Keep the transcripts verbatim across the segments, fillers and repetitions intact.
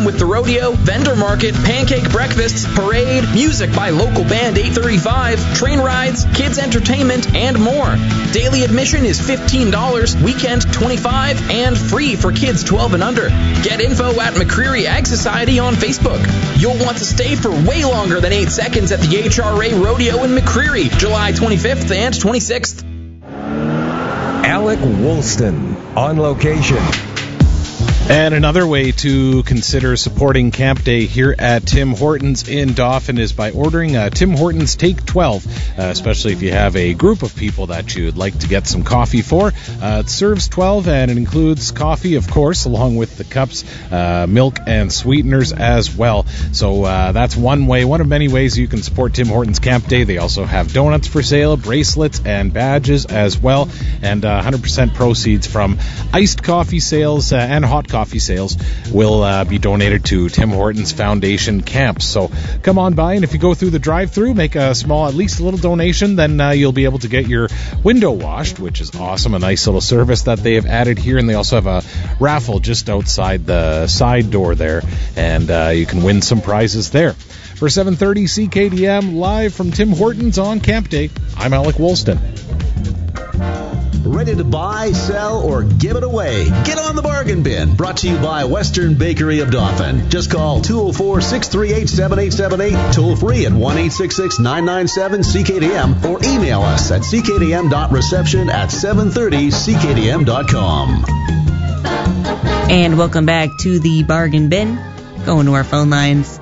time with the rodeo, vendor market, pancake breakfasts, parade, music by local band eight thirty-five, train rides, kids entertainment, and more. Daily admission is fifteen dollars, weekend twenty-five dollars, and free for kids twelve and under. Get info at McCreary Ag Society on Facebook. You'll want to stay for way longer than eight seconds at the H R A Rodeo in McCreary, July twenty-fifth and twenty-sixth. Alec Woolston on location. And another way to consider supporting Camp Day here at Tim Hortons in Dauphin is by ordering a Tim Hortons Take twelve, uh, especially if you have a group of people that you'd like to get some coffee for. Uh, it serves twelve, and it includes coffee, of course, along with the cups, uh, milk, and sweeteners as well. So uh, that's one way, one of many ways you can support Tim Hortons Camp Day. They also have donuts for sale, bracelets, and badges as well, and uh, one hundred percent proceeds from iced coffee sales uh, and hot coffee sales will uh, be donated to Tim Hortons Foundation Camps. So come on by, and if you go through the drive-thru, make a small, at least a little donation, then uh, you'll be able to get your window washed, which is awesome. A nice little service that they have added here, and they also have a raffle just outside the side door there, and uh, you can win some prizes there. For seven thirty C K D M, live from Tim Hortons on Camp Day, I'm Alec Woolston. Ready to buy, sell, or give it away? Get on the bargain bin. Brought to you by Western Bakery of Dauphin. Just call two oh four, six three eight, seven eight seven eight, toll free at one eight six six, nine nine seven, C K D M, or email us at c k d m dot reception at seven thirty c k d m dot com. And welcome back to the bargain bin. Going to our phone lines.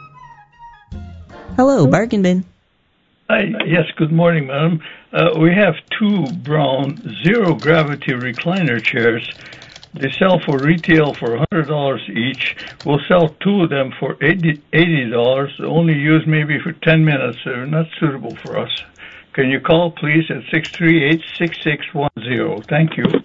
Hello, bargain bin. Hi, yes, good morning, madam. Uh, we have two brown zero-gravity recliner chairs. They sell for retail for one hundred dollars each. We'll sell two of them for eighty dollars, only used maybe for ten minutes. They're not suitable for us. Can you call, please, at six three eight, six six one zero? Thank you.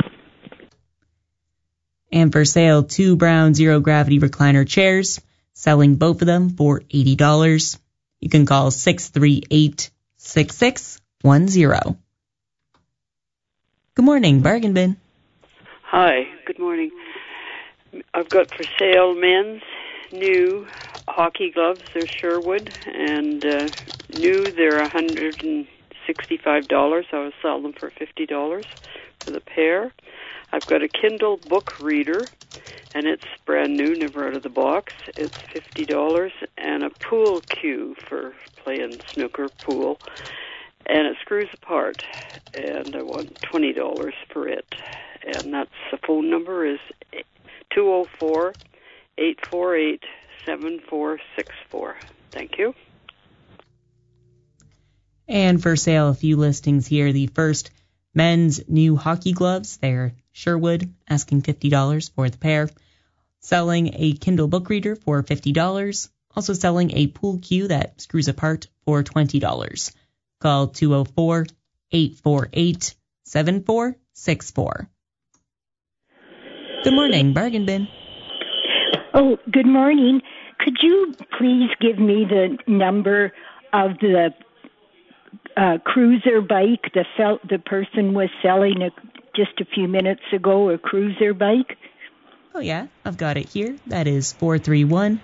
And for sale, two brown zero-gravity recliner chairs, selling both of them for eighty dollars. You can call six three eight, six six one zero. Good morning, bargain bin. Hi, good morning. I've got for sale men's new hockey gloves. They're Sherwood, and uh, new they're one hundred sixty-five dollars. I will sell them for fifty dollars for the pair. I've got a Kindle book reader, and it's brand new, never out of the box. It's fifty dollars, and a pool cue for playing snooker pool, and it screws apart, and I want twenty dollars for it. And that's the phone number is two oh four, eight four eight, seven four six four. Thank you. And for sale, a few listings here. The first, men's new hockey gloves. They're Sherwood, asking fifty dollars for the pair. Selling a Kindle book reader for fifty dollars. Also selling a pool cue that screws apart for twenty dollars. Call two oh four, eight four eight, seven four six four. Good morning, bargain bin. Oh, good morning. Could you please give me the number of the uh, cruiser bike the fel- the person was selling a, just a few minutes ago, a cruiser bike? Oh, yeah, I've got it here. That is four three one.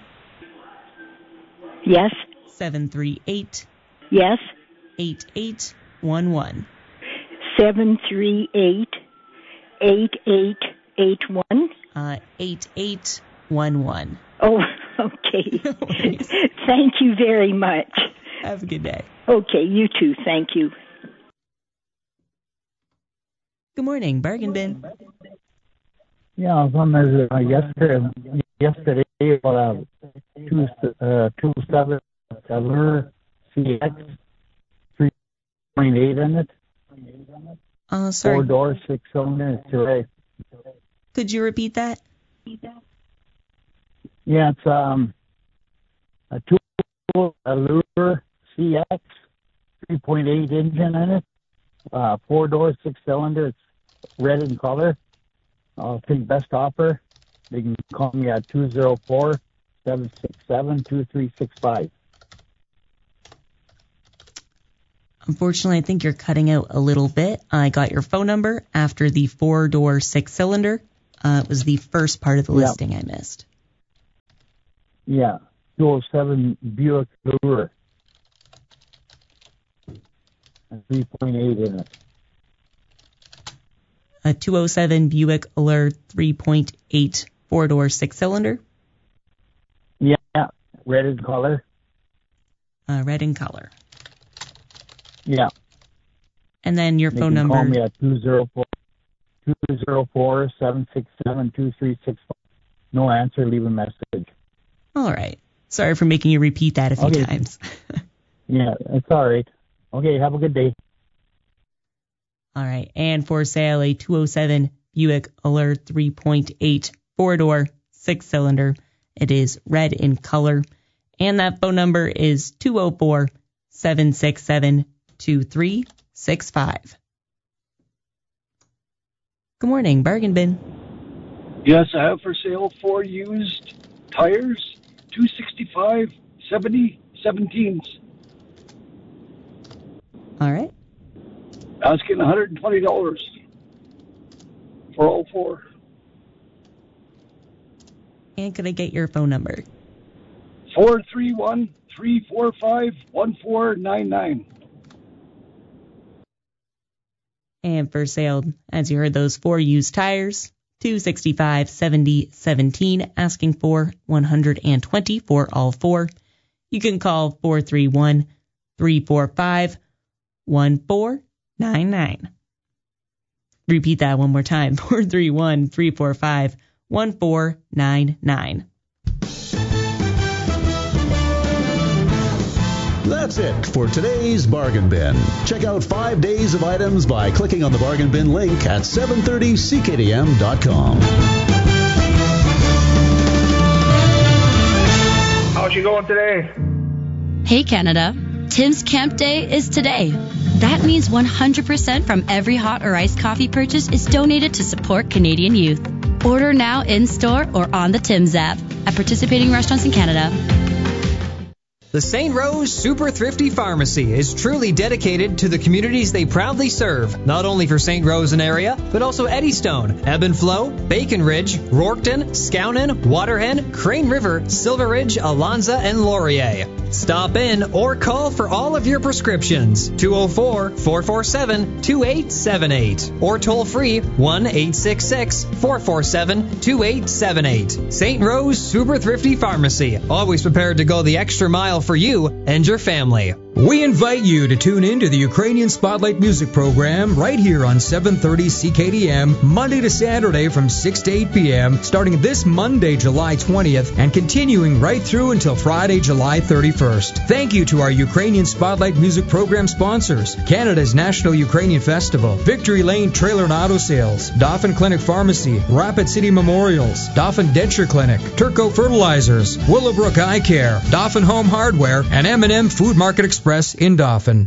Yes. seven three eight. Yes. eight eight one one. seven three eight, eight eight eight one. Uh, eight eight one one. Oh, okay. No worries. Thank you very much. Have a good day. Okay, you too. Thank you. Good morning, bargain bin. Yeah, I was on there uh, yesterday, yesterday about a two, uh, two seven seven C X, three point eight in it. Oh, sorry. Four door, six cylinder, today. Could you repeat that? Yeah, it's um a two Allure C X, three point eight engine in it. Uh, four door, six cylinder. It's red in color. I'll take best offer. They can call me at two oh four, seven six seven, two three six five. Unfortunately, I think you're cutting out a little bit. I got your phone number after the four-door, six-cylinder. Uh, it was the first part of the Yep. listing I missed. Yeah, two oh seven Buick Allure. three point eight in it. A two oh seven Buick Allure three point eight four-door six-cylinder. Yeah, red in color. Uh, red in color. Yeah. And then your They phone can number. Call me at two oh four, seven six seven, two three six five. No answer, leave a message. All right. Sorry for making you repeat that a few Okay. times. Yeah, it's all right. Okay, have a good day. All right. And for sale, a two oh seven Buick Allure three point eight four-door six-cylinder. It is red in color. And that phone number is two oh four, seven six seven, two three six five. Good morning, Bargain Bin. Yes, I have for sale four used tires, two sixty-five, seventy, seventeens. All right. Asking one hundred twenty dollars for all four. And could I get your phone number? four three one, three four five, one four nine nine. And for sale, as you heard, those four used tires, two sixty-five, seventy, seventeen, asking for one hundred twenty for all four. You can call four three one, three four five, one four nine nine. Repeat that one more time, four three one, three four five, one four nine nine. That's it for today's Bargain Bin. Check out five days of items by clicking on the Bargain Bin link at seven thirty C K D M dot com. How's she going today? Hey Canada, Tim's Camp Day is today. That means one hundred percent from every hot or iced coffee purchase is donated to support Canadian youth. Order now in-store or on the Tim's app at participating restaurants in Canada. The Saint Rose Super Thrifty Pharmacy is truly dedicated to the communities they proudly serve, not only for Saint Rose and area, but also Eddystone, Ebb and Flow, Bacon Ridge, Rorkton, Skownon, Waterhen, Crane River, Silver Ridge, Alonza, and Laurier. Stop in or call for all of your prescriptions, two oh four, four four seven, two eight seven eight, or toll free one eight six six, four four seven, two eight seven eight. Saint Rose Super Thrifty Pharmacy, always prepared to go the extra mile for you and your family. We invite you to tune in to the Ukrainian Spotlight Music Program right here on seven thirty C K D M, Monday to Saturday from six to eight p.m., starting this Monday, July twentieth, and continuing right through until Friday, July thirty-first. Thank you to our Ukrainian Spotlight Music Program sponsors: Canada's National Ukrainian Festival, Victory Lane Trailer and Auto Sales, Dauphin Clinic Pharmacy, Rapid City Memorials, Dauphin Denture Clinic, Turco Fertilizers, Willowbrook Eye Care, Dauphin Home Hardware, and M and M Food Market Express in Dauphin.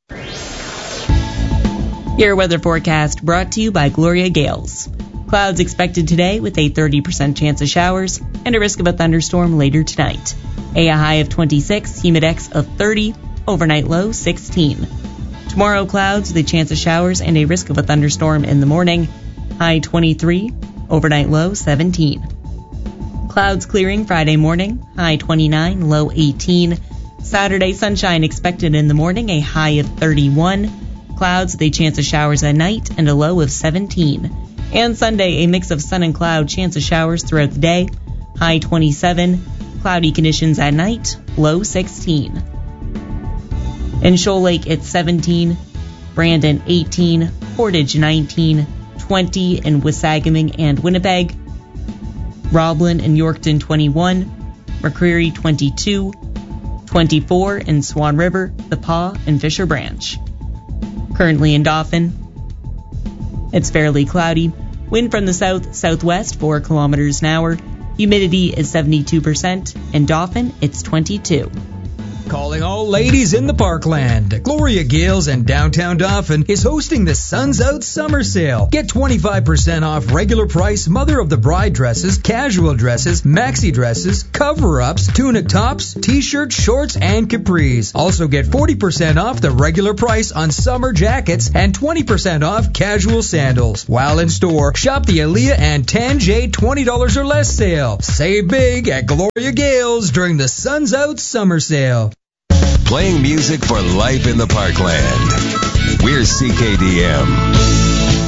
Your weather forecast brought to you by Gloria Gales. Clouds expected today with a thirty percent chance of showers and a risk of a thunderstorm later tonight. A high of twenty-six, humidex of thirty, overnight low sixteen. Tomorrow clouds with a chance of showers and a risk of a thunderstorm in the morning. High twenty-three, overnight low seventeen. Clouds clearing Friday morning, high twenty-nine, low eighteen. Saturday, sunshine expected in the morning, a high of thirty-one. Clouds with a chance of showers at night and a low of seventeen. And Sunday, a mix of sun and cloud, chance of showers throughout the day, high twenty-seven. Cloudy conditions at night, low sixteen. In Shoal Lake, it's seventeen. Brandon, eighteen. Portage, nineteen. twenty in Wasagaming and Winnipeg. Roblin and Yorkton, twenty-one. McCreary, twenty-two. twenty-four in Swan River, The Paw, and Fisher Branch. Currently in Dauphin, it's fairly cloudy. Wind from the south-southwest, four kilometers an hour. Humidity is seventy-two percent. In Dauphin, it's twenty-two. Calling all ladies in the Parkland. Gloria Gales and Downtown Dauphin is hosting the Suns Out Summer Sale. Get twenty-five percent off regular price Mother of the Bride dresses, casual dresses, maxi dresses, cover-ups, tunic tops, t-shirts, shorts, and capris. Also get forty percent off the regular price on summer jackets and twenty percent off casual sandals. While in store, shop the Aaliyah and Tanjay twenty dollars or less sale. Save big at Gloria Gales during the Suns Out Summer Sale. Playing music for life in the Parkland. We're C K D M.